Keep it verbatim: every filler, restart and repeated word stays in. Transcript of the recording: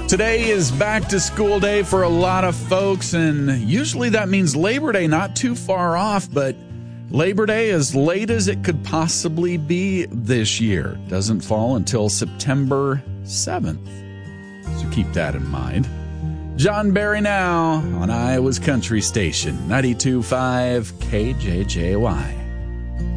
Today is back to school day for a lot of folks, and usually that means Labor Day not too far off, but Labor Day as late as it could possibly be this year doesn't fall until September seventh. So keep that in mind. John Barry now on Iowa's Country Station, ninety-two point five K J J Y.